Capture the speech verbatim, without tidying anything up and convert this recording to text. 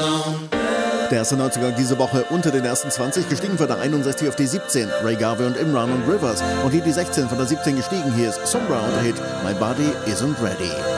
Der erste Neuzugang diese Woche unter den ersten zwanzig, gestiegen von der einundsechzig auf die siebzehn. Ray Garvey und Imran und Rivers. Und hier die sechzehn von der siebzehn gestiegen. Hier ist Sombra und der Hit My Body Isn't Ready.